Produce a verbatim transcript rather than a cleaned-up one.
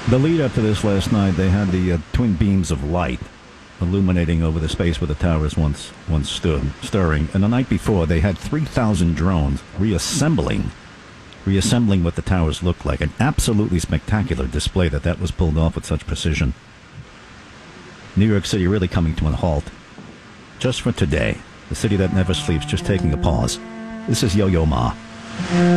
The lead up to this last night, they had the uh, twin beams of light illuminating over the space where the towers once once stood, stirring. And the night before, they had three thousand drones reassembling, reassembling what the towers looked like. An absolutely spectacular display that that was pulled off with such precision. New York City really coming to a halt. Just for today. The city that never sleeps, just taking a pause. This is Yo-Yo Ma.